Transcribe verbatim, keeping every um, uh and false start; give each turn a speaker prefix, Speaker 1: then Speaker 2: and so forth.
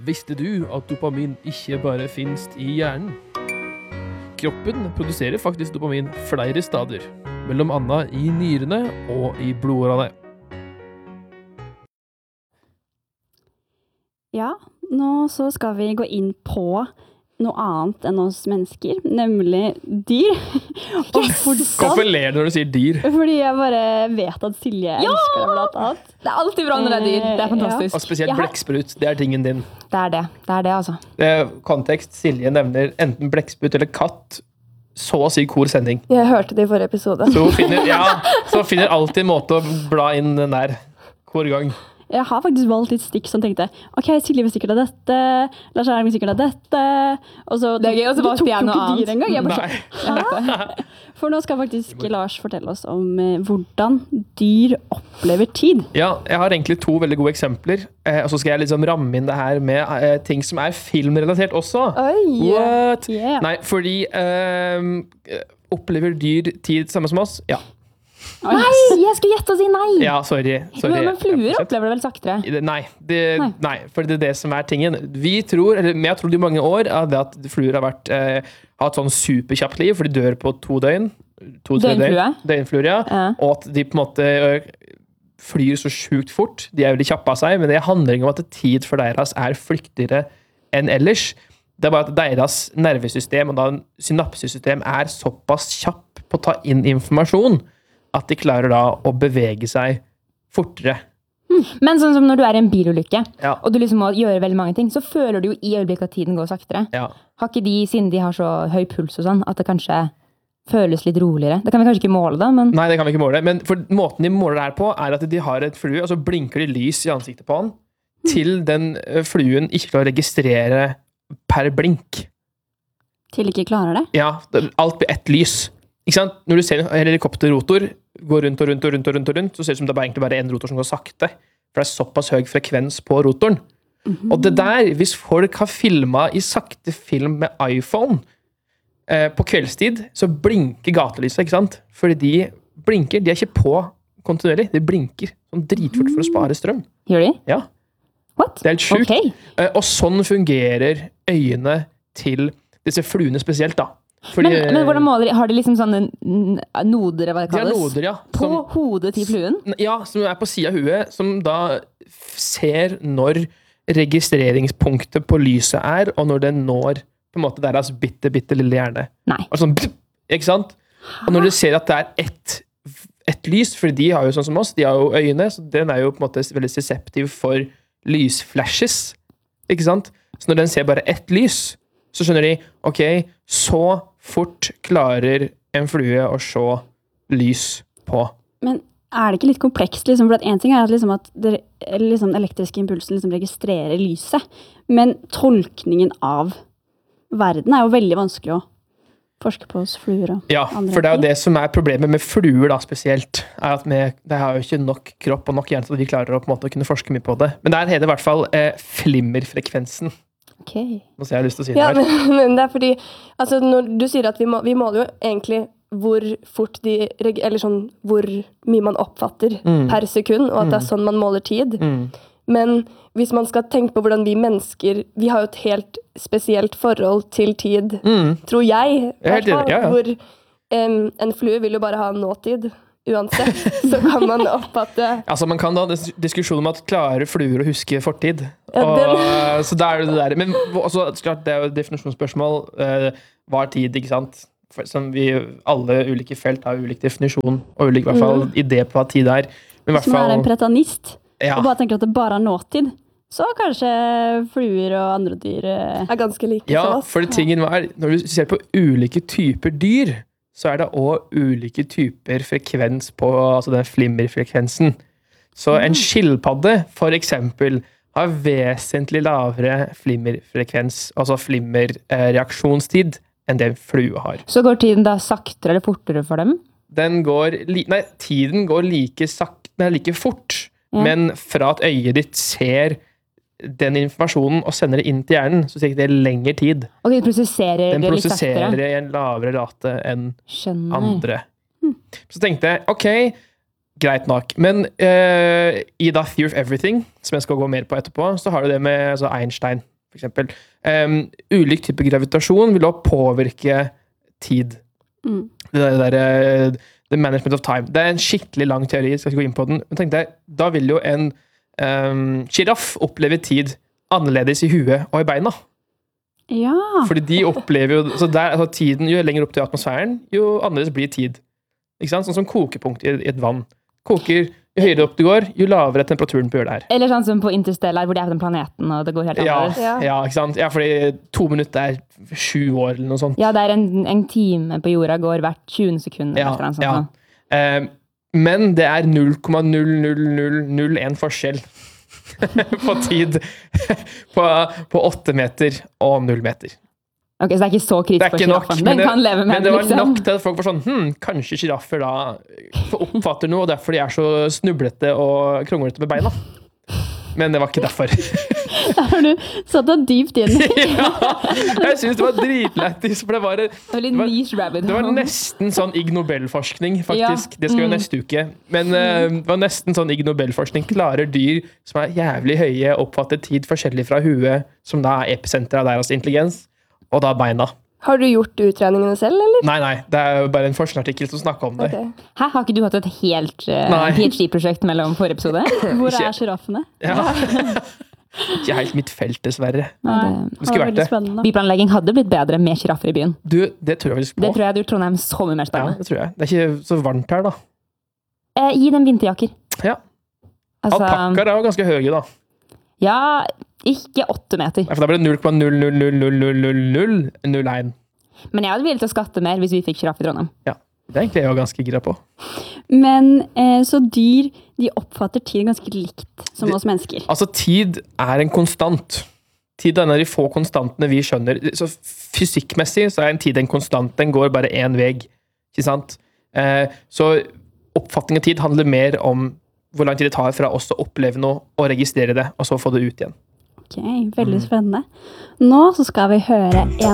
Speaker 1: Visste du at dopamin ikke bare finnes i hjernen? Kroppen produserer faktisk dopamin flere steder, mellom annet i nyrene og i blodårene.
Speaker 2: Ja, nå så skal vi gå inn på noe annet enn oss mennesker, nemlig dyr.
Speaker 1: Yes! Hvorfor ler du når du sier dyr?
Speaker 2: Fordi jeg bare vet at Silje ja! elsker det blant annet.
Speaker 3: Det er alltid bra når det er dyr, det er fantastisk.
Speaker 1: Ja. Og spesielt blekksprut, det er tingen din.
Speaker 3: Det er det, det er det altså.
Speaker 1: Det er kontekst, Silje nevner enten blekksprut eller katt, så å si kor sending.
Speaker 4: Jeg hørte det i forrige episode.
Speaker 1: Så finner, ja, så finner alltid en måte å bla inn den der hver gang.
Speaker 2: Jeg har faktisk valgt litt stikk som tenkte, ok, Silje vil sikkert ha dette, Lars Erling vil sikkert ha dette, og så
Speaker 3: det er gøy, og så valgte jeg noe annet.
Speaker 2: Dyr en gang. Jeg bare, for nå skal faktisk Lars fortelle oss om eh, hvordan dyr opplever tid.
Speaker 1: Ja, jeg har egentlig to veldig gode eksempler, eh, og så skal jeg liksom ramme inn det her med eh, ting som er filmrelatert også.
Speaker 4: Oi!
Speaker 1: What?
Speaker 2: Yeah.
Speaker 1: Nei, fordi eh, opplever dyr tid samme som oss? Ja.
Speaker 3: Nei, jeg skulle gjette å si nei.
Speaker 1: Ja, sorry. sorry.
Speaker 3: Men, men fluer opplever det vel saktere?
Speaker 1: Nei, det, nei. nei, for det er det som er tingen. Vi tror, eller vi har trodd i mange år, at fluer har vært, eh, har et sånn superkjapt liv, for de dør på to døgn. To,
Speaker 3: Døgnflue?
Speaker 1: Døgnfluer, ja. ja. Og at de på en måte flyr så sjukt fort. De er veldig kjappe av seg, men det handler ikke om at tid for deres er flyktigere enn ellers. Det er bare at deres nervesystem og da synapsesystem er såpass kjapp på å ta inn informasjon at de klarer da å bevege seg fortere.
Speaker 3: Hmm. Men sånn som når du er i en bilulykke,
Speaker 1: ja.
Speaker 3: og du liksom må gjøre veldig mange ting, så føler du jo i øyeblikket at tiden går saktere.
Speaker 1: Ja.
Speaker 3: Har ikke de, siden de har så høy puls og sånn, at det kanskje føles litt roligere? Det kan vi kanskje ikke måle da, men...
Speaker 1: Nei, det kan vi ikke måle. Men for måten de måler det her på, er at de har et flue, og så blinker de lys i ansiktet på han, til den fluen ikke kan registrere per blink.
Speaker 2: Til ikke klarer det?
Speaker 1: Ja, alt blir ett lys. Ikke sant? Når du ser en helikopterrotor gå rundt og rundt og rundt og rundt, og rundt så ser det ut som det er egentlig bare en rotor som går sakte. For det er såpass høy frekvens på rotoren. Mm-hmm. Og det der, hvis folk har filmet i sakte film med iPhone eh, på kveldstid, så blinker gatelyset, ikke sant? Fordi de blinker, de er ikke på kontinuerlig, de blinker sånn dritfort for å spare strøm.
Speaker 3: Gjør de?
Speaker 1: Ja.
Speaker 3: What?
Speaker 1: Det er helt sjukt.
Speaker 3: Okay.
Speaker 1: Eh, og sånn fungerer øynene til disse fluene spesielt da. Fordi,
Speaker 3: men, men hvordan måler de? Har de liksom sånne noder, hva det kalles?
Speaker 1: De har noder, ja.
Speaker 3: På
Speaker 1: som,
Speaker 3: hodet til fluen?
Speaker 1: Ja, som er på siden av huet, som da ser når registreringspunktet på lyset er, og når det når på en måte deres bitte, bitte lille hjerne.
Speaker 3: Nei.
Speaker 1: Altså, ikke sant? Og når du ser at det er ett et lys, for de har jo sånn som oss, de har jo øyne, så den er jo på en måte veldig reseptiv for lysflashes, ikke sant? Så når den ser bare ett lys, så skjønner de, ok, så fort klarer en flue å se lys på.
Speaker 2: Men er det ikke litt komplekst, liksom? For at en ting er at, liksom, at det liksom, elektriske impulsen liksom, registrerer lyset, men tolkningen av verden er jo veldig vanskelig å forske på hos fluer og
Speaker 1: ja,
Speaker 2: andre.
Speaker 1: For det er jo det som er problemet med fluer da spesielt, er at vi, det har jo ikke nok kropp og nok hjerne, så de klarer å, på en måte, å kunne forske mye på det. Men der heter det i hvert fall eh, flimmerfrekvensen.
Speaker 2: Okay.
Speaker 1: Nå ser jeg lyst til å si det
Speaker 4: ja,
Speaker 1: her.
Speaker 4: Men, men det er fordi, altså når du sier at vi, må, vi måler jo egentlig hvor fort de, eller sånn, hvor mye man oppfatter mm. per sekund, og at mm. det er sånn man måler tid. Mm. Men hvis man skal tenke på hvordan vi mennesker, vi har jo et helt spesielt forhold til tid, mm. tror jeg,
Speaker 1: jeg fall, ja, ja.
Speaker 4: hvor um, en flue vil jo bare ha nåtid. Uansett, så kan man oppfatte...
Speaker 1: Altså, man kan da ha diskusjon om at klarer fluer å huske fortid.
Speaker 4: Ja,
Speaker 1: og, så da er det det der. Men også, klart, det er jo et definisjonsspørsmål. Uh, hva er tid, ikke sant? For, som vi, alle ulike felt har ulik definisjon, og ulik i hvert fall mm. idé på hva tid er. Men i hvert
Speaker 2: Som
Speaker 1: fall,
Speaker 2: er en pretanist,
Speaker 1: ja.
Speaker 2: og bare tenker at det bare er nåtid. Så kanskje fluer og andre dyr... Uh...
Speaker 4: er ganske like
Speaker 1: ja,
Speaker 4: for oss.
Speaker 1: For det tingen var, når du ser på ulike typer dyr, så er det også ulike typer frekvens på altså den flimmerfrekvensen. Så en skilpadde, for eksempel, har vesentlig lavere flimmerfrekvens, altså flimmerreaksjonstid, enn det en flue har.
Speaker 3: Så går tiden da saktere eller fortere for dem?
Speaker 1: Den går, li- nei, tiden går like, sakt, nei, like fort, ja. Men fra at øyet ditt ser den informasjonen og sender det inn til hjernen, så tar det lengre tid.
Speaker 3: Og de prosesserer
Speaker 1: den
Speaker 3: det litt saktere?
Speaker 1: Den prosesserer i en lavere rate enn
Speaker 3: Skjønner.
Speaker 1: andre. Hm. Så tenkte jeg, ok, greit nok. Men uh, i The Theory of Everything, som jeg skal gå mer på etterpå, så har du det med altså Einstein. for eksempel. Um, ulik type gravitasjon vil også påvirke tid.
Speaker 2: Mm.
Speaker 1: Det der, det der, the management of time. Det er en skikkelig lang teori, jeg skal ikke gå inn på den. Men tenk deg, da vil jo en um, giraff oppleve tid annerledes i huet og i beina.
Speaker 2: Ja.
Speaker 1: Fordi de opplever jo, så der, altså tiden, jo lenger opp til atmosfæren, jo annerledes blir tid. Ikke sant? Sånn som kokepunkt i, i et vann. Koker, jo høyere opp det går, jo lavere temperaturen på det her.
Speaker 3: Eller sånn som på Interstellar, hvor de er på den planeten, og det går helt
Speaker 1: Ja,
Speaker 3: annerledes.
Speaker 4: Ja.
Speaker 1: ja, ikke sant? Ja, fordi to minutter er sju år eller noe sånt.
Speaker 3: Ja, det er en, en time på jorda går hvert tjuende sekund.
Speaker 1: Ja,
Speaker 3: eller noe sånt.
Speaker 1: ja. Eh, men det er null komma null null null null én forskjell på tid på, på åtte meter og null meter.
Speaker 3: Ok, så det er ikke så
Speaker 1: Det
Speaker 3: kritisk
Speaker 1: er
Speaker 3: for
Speaker 1: ikke nok,
Speaker 3: giraffen.
Speaker 1: men
Speaker 3: Den
Speaker 1: det,
Speaker 3: kan leve med
Speaker 1: men det var
Speaker 3: liksom.
Speaker 1: nok til at folk var sånn, hm, kanskje giraffer da oppfatter noe, og derfor de er så snublete og kronglete med beina. Men det var ikke derfor.
Speaker 2: Da har du satt deg dypt inn.
Speaker 1: Ja, jeg synes det var dritlættis, for det var,
Speaker 3: Det var litt
Speaker 1: det var-
Speaker 3: niche rabbit.
Speaker 1: det var nesten sånn Ig Nobel-forskning, faktisk.
Speaker 3: Ja.
Speaker 1: Det skal jo
Speaker 3: Mm.
Speaker 1: neste uke. Men eh, det var nesten sånn Ig Nobel-forskning. Klarer dyr som er jævlig høye, oppfatter tid forskjellig fra huet, som da er episenteret av deres intelligens, og da beina.
Speaker 4: Har du gjort utregningene selv, eller?
Speaker 1: Nei, nei, det er jo bare en forskningsartikkel som snakker om det.
Speaker 4: Ok.
Speaker 3: Hæ, har ikke du hatt et helt uh,
Speaker 1: Nei.
Speaker 3: PhD-prosjekt mellom forrige episode?
Speaker 2: Hvor
Speaker 1: Ikke-
Speaker 2: er sjiraffene?
Speaker 1: Ja. Ikke helt mitt felt, dessverre.
Speaker 3: Nei,
Speaker 1: Det
Speaker 2: det
Speaker 1: skulle
Speaker 2: var
Speaker 1: vært
Speaker 2: veldig
Speaker 1: det.
Speaker 2: spennende.
Speaker 3: Byplanlegging hadde blitt bedre med giraffer i byen.
Speaker 1: Du, det tror jeg faktisk på.
Speaker 3: Det tror jeg hadde gjort Trondheim så mye mer
Speaker 1: Ja,
Speaker 3: spennende.
Speaker 1: det tror jeg. Det er ikke så varmt her, da.
Speaker 3: Eh, gi dem vinterjakker.
Speaker 1: Ja.
Speaker 3: Altså,
Speaker 1: Alpakkaer er jo ganske høye, da.
Speaker 3: ja, ikke åtte meter.
Speaker 1: Ja, for da blir det null komma null null null null null null null én.
Speaker 3: Men jeg hadde villet til å skatte mer hvis vi fikk giraff i Trondheim.
Speaker 1: Ja. Det er egentlig jeg jo ganske gira på.
Speaker 2: Men eh, så dyr, de oppfatter tid ganske likt som
Speaker 1: Det-
Speaker 2: oss mennesker.
Speaker 1: Altså, tid er en konstant. Tid er en av de få konstantene vi skjønner. Så fysikkmessig så er en tid en konstant. Den går bare én vei. Ikke sant? Eh, så oppfatning av tid handler mer om hvor lang tid det tar fra oss å oppleve noe og registrere det, og så få det ut igjen.
Speaker 2: Ok, veldig spennende. Nå så skal vi høre en